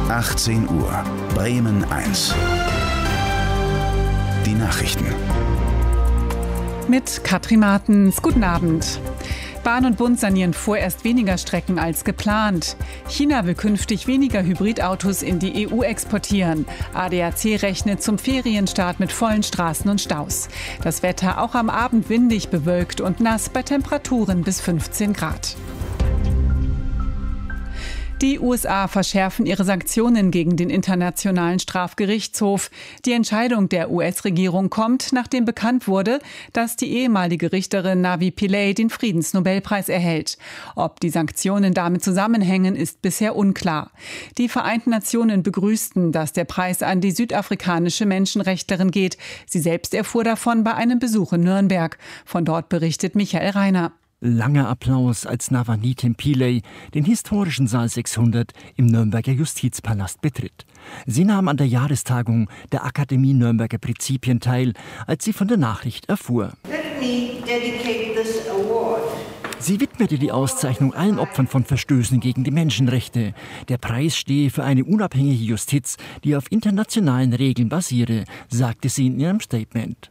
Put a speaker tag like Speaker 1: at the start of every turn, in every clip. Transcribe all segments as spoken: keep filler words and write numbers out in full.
Speaker 1: achtzehn Uhr, Bremen eins. Die Nachrichten.
Speaker 2: Mit Katrin Martens. Guten Abend. Bahn und Bund sanieren vorerst weniger Strecken als geplant. China will künftig weniger Hybridautos in die E U exportieren. A D A C rechnet zum Ferienstart mit vollen Straßen und Staus. Das Wetter auch am Abend windig, bewölkt und nass bei Temperaturen bis fünfzehn Grad. Die U S A verschärfen ihre Sanktionen gegen den Internationalen Strafgerichtshof. Die Entscheidung der U S-Regierung kommt, nachdem bekannt wurde, dass die ehemalige Richterin Navi Pillay den Friedensnobelpreis erhält. Ob die Sanktionen damit zusammenhängen, ist bisher unklar. Die Vereinten Nationen begrüßten, dass der Preis an die südafrikanische Menschenrechtlerin geht. Sie selbst erfuhr davon bei einem Besuch in Nürnberg. Von dort berichtet Michael Reiner.
Speaker 3: Langer Applaus, als Navalny Pillay den historischen Saal sechshundert im Nürnberger Justizpalast betritt. Sie nahm an der Jahrestagung der Akademie Nürnberger Prinzipien teil, als sie von der Nachricht erfuhr.
Speaker 4: Let me dedicate this award.
Speaker 3: Sie widmete die Auszeichnung allen Opfern von Verstößen gegen die Menschenrechte. Der Preis stehe für eine unabhängige Justiz, die auf internationalen Regeln basiere, sagte sie in ihrem Statement.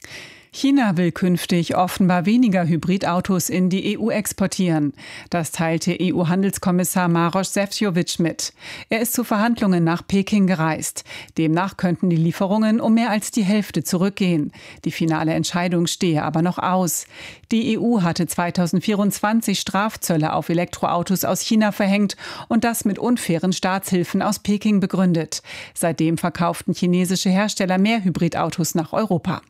Speaker 2: China will künftig offenbar weniger Hybridautos in die E U exportieren. Das teilte E U-Handelskommissar Maroš Šefčovič mit. Er ist zu Verhandlungen nach Peking gereist. Demnach könnten die Lieferungen um mehr als die Hälfte zurückgehen. Die finale Entscheidung stehe aber noch aus. Die E U hatte zweitausendvierundzwanzig Strafzölle auf Elektroautos aus China verhängt und das mit unfairen Staatshilfen aus Peking begründet. Seitdem verkauften chinesische Hersteller mehr Hybridautos nach Europa.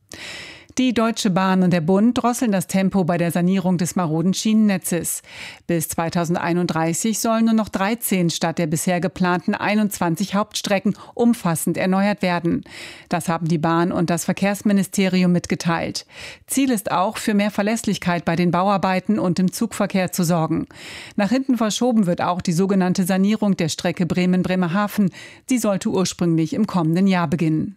Speaker 2: Die Deutsche Bahn und der Bund drosseln das Tempo bei der Sanierung des maroden Schienennetzes. Bis zweitausendeinunddreißig sollen nur noch dreizehn statt der bisher geplanten einundzwanzig Hauptstrecken umfassend erneuert werden. Das haben die Bahn und das Verkehrsministerium mitgeteilt. Ziel ist auch, für mehr Verlässlichkeit bei den Bauarbeiten und im Zugverkehr zu sorgen. Nach hinten verschoben wird auch die sogenannte Sanierung der Strecke Bremen-Bremerhaven. Sie sollte ursprünglich im kommenden Jahr beginnen.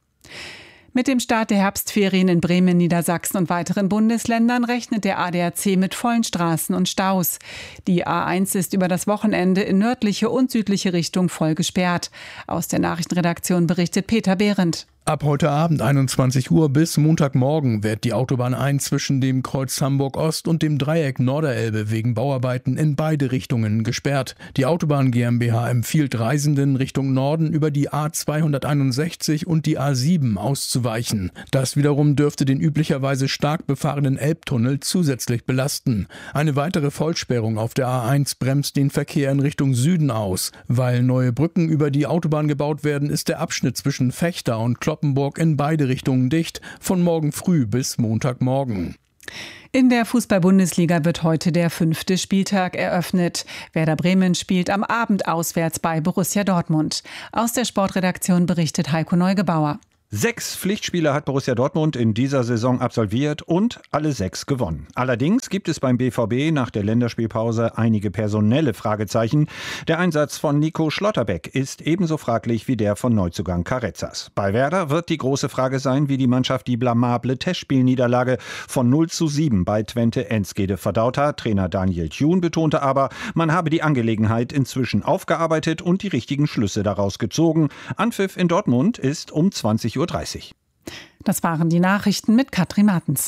Speaker 2: Mit dem Start der Herbstferien in Bremen, Niedersachsen und weiteren Bundesländern rechnet der A D A C mit vollen Straßen und Staus. Die A eins ist über das Wochenende in nördliche und südliche Richtung voll gesperrt. Aus der Nachrichtenredaktion berichtet Peter Behrendt.
Speaker 5: Ab heute Abend einundzwanzig Uhr bis Montagmorgen wird die Autobahn eins zwischen dem Kreuz Hamburg Ost und dem Dreieck Norderelbe wegen Bauarbeiten in beide Richtungen gesperrt. Die Autobahn GmbH empfiehlt Reisenden Richtung Norden über die A zweihunderteinundsechzig und die A sieben auszuweichen. Das wiederum dürfte den üblicherweise stark befahrenen Elbtunnel zusätzlich belasten. Eine weitere Vollsperrung auf der A eins bremst den Verkehr in Richtung Süden aus. Weil neue Brücken über die Autobahn gebaut werden, ist der Abschnitt zwischen Vechta und Kloppenburg in beide Richtungen dicht, von morgen früh bis Montagmorgen.
Speaker 2: In der Fußball-Bundesliga wird heute der fünfte Spieltag eröffnet. Werder Bremen spielt am Abend auswärts bei Borussia Dortmund. Aus der Sportredaktion berichtet Heiko Neugebauer.
Speaker 6: Sechs Pflichtspiele hat Borussia Dortmund in dieser Saison absolviert und alle sechs gewonnen. Allerdings gibt es beim B V B nach der Länderspielpause einige personelle Fragezeichen. Der Einsatz von Nico Schlotterbeck ist ebenso fraglich wie der von Neuzugang Carezas. Bei Werder wird die große Frage sein, wie die Mannschaft die blamable Testspielniederlage von null zu sieben bei Twente Enschede verdaut hat. Trainer Daniel Thune betonte aber, man habe die Angelegenheit inzwischen aufgearbeitet und die richtigen Schlüsse daraus gezogen. Anpfiff in Dortmund ist um zwanzig Uhr dreißig.
Speaker 2: Das waren die Nachrichten mit Katrin Martens.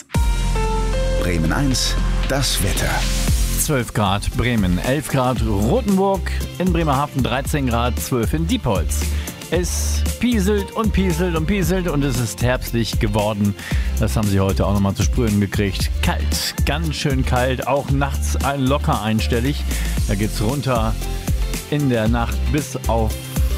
Speaker 1: Bremen eins, das Wetter.
Speaker 7: zwölf Grad Bremen, elf Grad Rothenburg, in Bremerhaven dreizehn Grad, zwölf in Diepholz. Es pieselt und pieselt und pieselt und es ist herbstlich geworden. Das haben Sie heute auch nochmal zu spüren gekriegt. Kalt, ganz schön kalt, auch nachts locker einstellig. Da geht's runter in der Nacht bis auf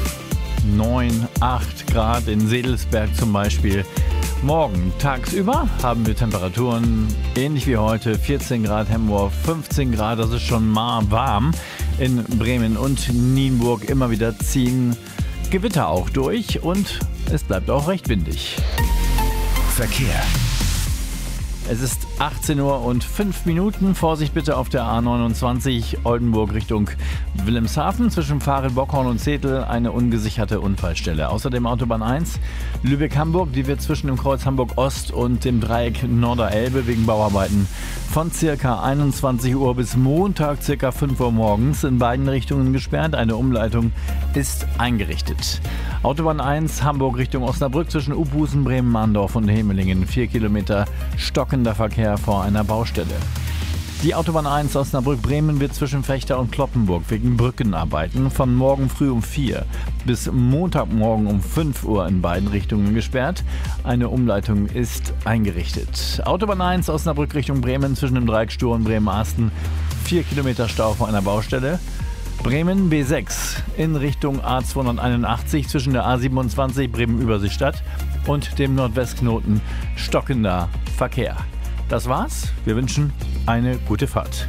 Speaker 7: neun, acht Grad in Sedelsberg zum Beispiel. Morgen tagsüber haben wir Temperaturen ähnlich wie heute. vierzehn Grad Hemmoor, fünfzehn Grad, das ist schon mal warm. In Bremen und Nienburg immer wieder ziehen Gewitter auch durch und es bleibt auch recht windig.
Speaker 1: Verkehr.
Speaker 7: Es ist achtzehn Uhr und fünf Minuten. Vorsicht bitte auf der A neunundzwanzig Oldenburg Richtung Wilhelmshaven. Zwischen Fahren-Bockhorn und Zetel eine ungesicherte Unfallstelle. Außerdem Autobahn eins Lübeck-Hamburg. Die wird zwischen dem Kreuz Hamburg-Ost und dem Dreieck Norderelbe wegen Bauarbeiten von circa einundzwanzig Uhr bis Montag circa fünf Uhr morgens in beiden Richtungen gesperrt. Eine Umleitung ist eingerichtet. Autobahn eins Hamburg Richtung Osnabrück zwischen Uphusen, Bremen-Mahndorf und Hemelingen. Vier Kilometer stockender Verkehr vor einer Baustelle. Die Autobahn eins Osnabrück-Bremen wird zwischen Fechter und Kloppenburg wegen Brückenarbeiten von morgen früh um vier bis Montagmorgen um fünf Uhr in beiden Richtungen gesperrt. Eine Umleitung ist eingerichtet. Autobahn eins Osnabrück Richtung Bremen zwischen dem Dreieck Stur und Bremen-Asten. Vier Kilometer Stau vor einer Baustelle. Bremen B sechs in Richtung A zweihunderteinundachtzig zwischen der A siebenundzwanzig Bremen-Überseestadt und dem Nordwestknoten stockender Verkehr. Das war's. Wir wünschen eine gute Fahrt.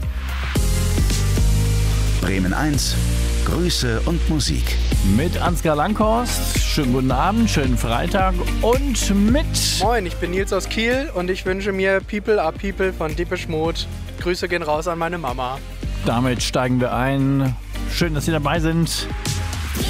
Speaker 1: Bremen eins, Grüße und Musik.
Speaker 7: Mit Ansgar Langhorst. Schönen guten Abend, schönen Freitag und mit...
Speaker 8: Moin, ich bin Nils aus Kiel und ich wünsche mir People are People von Depeche Mode. Grüße gehen raus an meine Mama.
Speaker 7: Damit steigen wir ein. Schön, dass Sie dabei sind.